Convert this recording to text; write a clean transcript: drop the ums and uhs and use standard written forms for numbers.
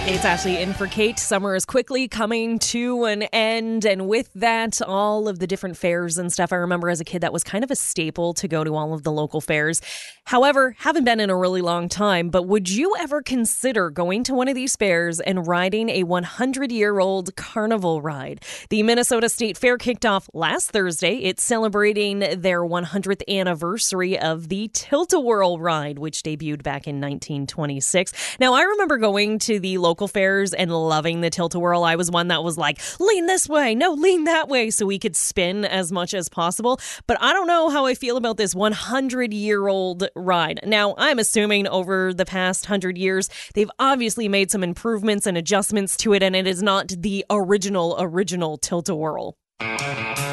It's Ashley in for Kate. Summer is quickly coming to an end, and with that, all of the different fairs and stuff. I remember as a kid, that was kind of a staple to go to all of the local fairs. However, haven't been in a really long time, but would you ever consider going to one of these fairs and riding a 100-year-old carnival ride? The Minnesota State Fair kicked off last Thursday. It's celebrating their 100th anniversary of the Tilt-A-Whirl ride, which debuted back in 1926. Now, I remember going to the local fairs and loving the Tilt-A-Whirl. I was one that was like, lean this way, no, lean that way, so we could spin as much as possible. But I don't know how I feel about this 100-year-old ride. Now, I'm assuming over the past 100 years, they've obviously made some improvements and adjustments to it, and it is not the original Tilt-A-Whirl.